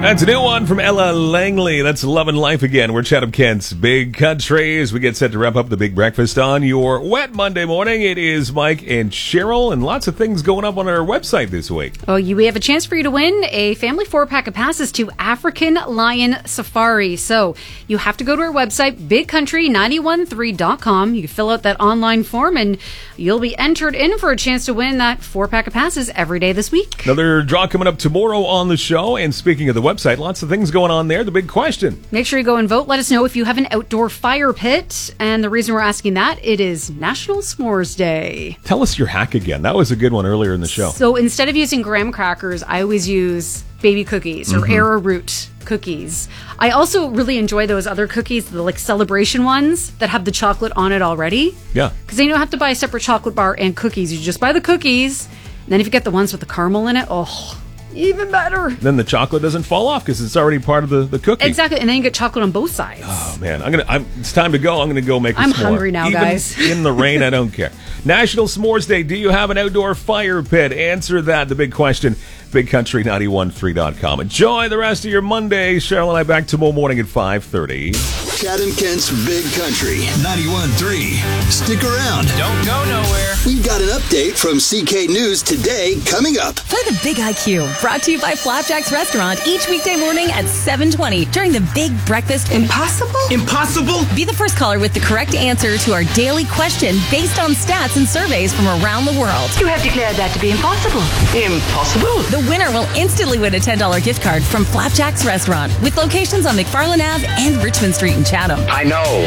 That's a new one from Ella Langley. That's Love and Life Again. We're Chatham Kent's Big Country as we get set to wrap up the Big Breakfast on your wet Monday morning. It is Mike and Cheryl, and lots of things going up on our website this week. Oh, we have a chance for you to win a family 4-pack of passes to African Lion Safari. So you have to go to our website, bigcountry913.com. You can fill out that online form, and you'll be entered in for a chance to win that 4-pack of passes every day this week. Another draw coming up tomorrow on the show. And speaking of the website, lots of things going on there. The big question. Make sure you go and vote. Let us know if you have an outdoor fire pit. And the reason we're asking that, it is National S'mores Day. Tell us your hack again. That was a good one earlier in the show. So instead of using graham crackers, I always use baby cookies or arrowroot cookies. I also really enjoy those other cookies, the like celebration ones that have the chocolate on it already. Yeah. Because then you don't have to buy a separate chocolate bar and cookies. You just buy the cookies. And then if you get the ones with the caramel in it, oh, even better. Then the chocolate doesn't fall off because it's already part of the cookie. Exactly, and then you get chocolate on both sides. Oh man, it's time to go. I'm gonna go make a s'more. I'm hungry now, Even guys. in the rain, I don't care. National S'mores Day. Do you have an outdoor fire pit? Answer that. The big question. BigCountry913.com. Enjoy the rest of your Monday. Cheryl and I back tomorrow morning at 5:30. Chatham Kent's Big Country 91.3. Stick around. Don't go nowhere. We've got an update from CK News today coming up. Play the Big IQ, brought to you by Flapjack's Restaurant each weekday morning at 7:20 during the Big Breakfast. Impossible? Impossible? Be the first caller with the correct answer to our daily question based on stats and surveys from around the world. You have declared that to be impossible. Impossible? The winner will instantly win a $10 gift card from Flapjack's Restaurant with locations on McFarland Ave and Richmond Street in Chatham. I know.